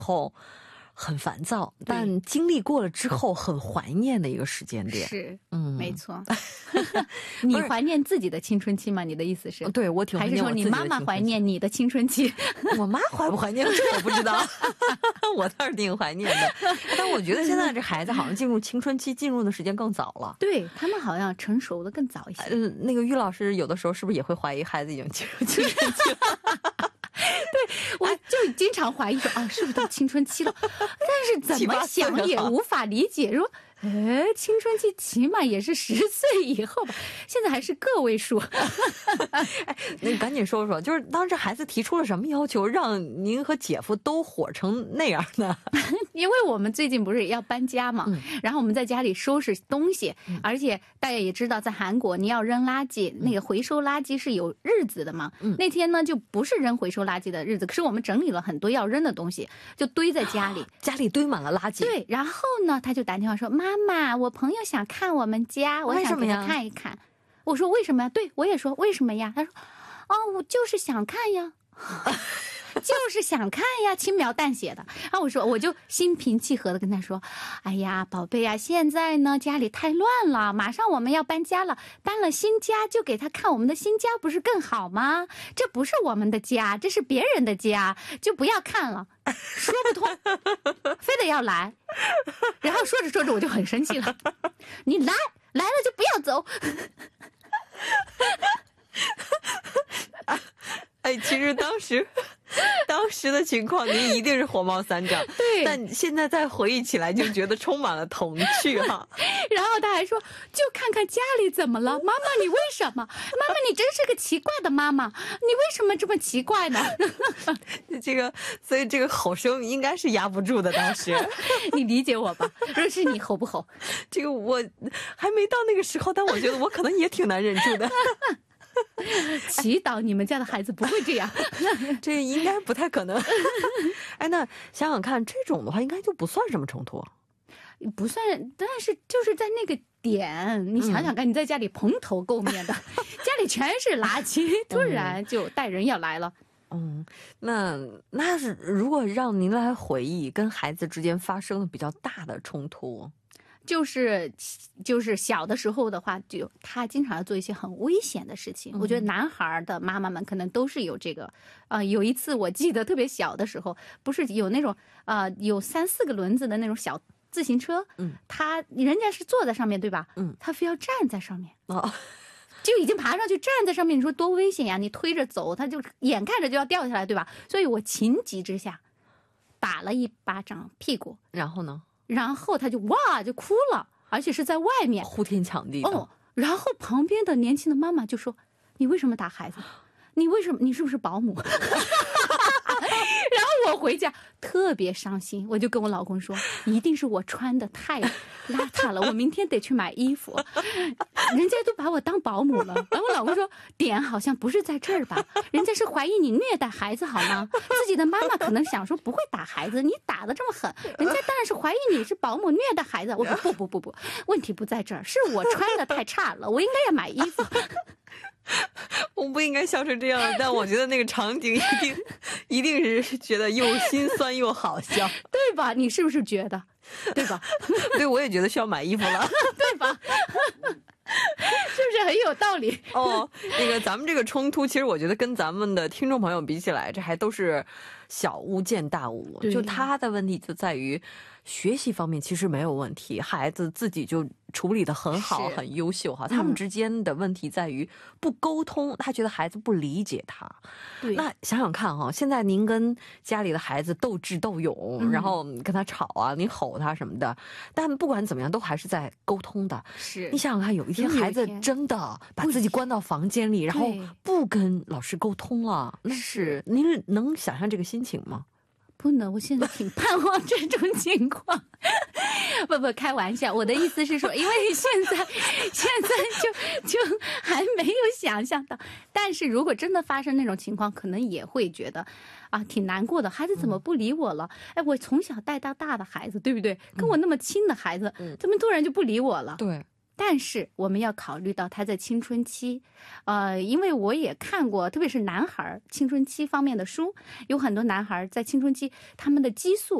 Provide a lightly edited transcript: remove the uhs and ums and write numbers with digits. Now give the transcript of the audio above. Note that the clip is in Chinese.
后很烦躁，但经历过了之后很怀念的一个时间点。 是，没错。你怀念自己的青春期吗？你的意思是？ 对，我挺怀念我自己的青春期。 还是说你妈妈怀念你的青春期？ 我妈怀不怀念这我不知道，我倒是挺怀念的。但我觉得现在这孩子好像进入青春期进入的时间更早了。 对，他们好像成熟的更早一些。 那个于老师有的时候是不是也会怀疑孩子已经进入青春期了？ 对，我就经常怀疑说啊，是不是到青春期了？但是怎么想也无法理解，说，青春期起码也是10岁以后吧，现在还是个位数。 那你赶紧说说，就是当时孩子提出了什么要求，让您和姐夫都火成那样呢？ 因为我们最近不是要搬家嘛，然后我们在家里收拾东西，而且大家也知道，在韩国你要扔垃圾，那个回收垃圾是有日子的嘛。那天呢就不是扔回收垃圾的日子，可是我们整理了很多要扔的东西，就堆在家里， 家里堆满了垃圾。 对，然后呢他就打电话说，妈妈，我朋友想看我们家，我想给他看一看。我说为什么呀？对，我也说为什么呀？他说，哦，我就是想看呀。就是想看呀，轻描淡写的。然后我就心平气和的跟他说，哎呀，宝贝呀，现在呢家里太乱了，马上我们要搬家了，搬了新家就给他看我们的新家，不是更好吗？这不是我们的家，这是别人的家，就不要看了。说不通，非得要来。然后说着说着我就很生气了，你来了就不要走。 哎，其实当时的情况您一定是火冒三丈， 对， 但现在再回忆起来就觉得充满了童趣哈。 然后他还说，就看看家里怎么了，妈妈你为什么？妈妈你真是个奇怪的妈妈，你为什么这么奇怪呢？ 所以这个吼声应该是压不住的。当时你理解我吧？若是你吼不吼？ 这个我还没到那个时候，但我觉得我可能也挺难忍住的。 祈祷你们家的孩子不会这样。 这应该不太可能。哎，那想想看，这种的话应该就不算什么冲突。 不算，但是就是在那个点，你想想看，你在家里蓬头垢面的，家里全是垃圾，突然就带人要来了。 那是如果让您来回忆跟孩子之间发生的比较大的冲突， 就是小的时候的话，就他经常要做一些很危险的事情。我觉得男孩的妈妈们可能都是有这个。有一次我记得特别小的时候，不是有那种有3、4个轮子的那种小自行车，人家是坐在上面对吧？他非要站在上面。就已经爬上去站在上面，你说多危险呀！你推着走，他就眼看着就要掉下来，对吧？所以我情急之下打了一巴掌屁股。 然后呢？ 然后他就哇就哭了，而且是在外面呼天抢地的。 然后旁边的年轻的妈妈就说，你为什么打孩子？你是不是保姆？然后我回家特别伤心，我就跟我老公说，一定是我穿的太邋遢了，我明天得去买衣服。人家都把我当保姆了。然后我老公说，点好像不是在这儿吧，人家是怀疑你虐待孩子好吗？自己的妈妈可能想说不会打孩子，你打得这么狠，人家当然是怀疑你是保姆虐待孩子。我说不，问题不在这儿，是我穿的太差了，我应该要买衣服。 我不应该笑成这样，但我觉得那个场景一定是觉得又心酸又好笑， 对吧？你是不是觉得？对吧？ 对，我也觉得需要买衣服了， 对吧？是不是很有道理？ 那个咱们这个冲突，其实我觉得跟咱们的听众朋友比起来，这还都是小巫见大巫。就他的问题就在于学习方面其实没有问题，孩子自己就处理得很好，很优秀哈。他们之间的问题在于不沟通，他觉得孩子不理解他。对，那想想看哈，现在您跟家里的孩子斗智斗勇，然后跟他吵啊，你吼他什么的，但不管怎么样，都还是在沟通的。是，你想想看，有一天孩子真的把自己关到房间里，然后不跟老师沟通了，那是您能想象这个心情吗？ 不能，我现在挺盼望这种情况。不，开玩笑，我的意思是说，因为现在就还没有想象到，但是如果真的发生那种情况，可能也会觉得挺难过的。孩子怎么不理我了？哎，我从小带到大的孩子，对不对？跟我那么亲的孩子，怎么突然就不理我了？ 对。 但是我们要考虑到他在青春期，因为我也看过，特别是男孩青春期方面的书，有很多男孩在青春期他们的激素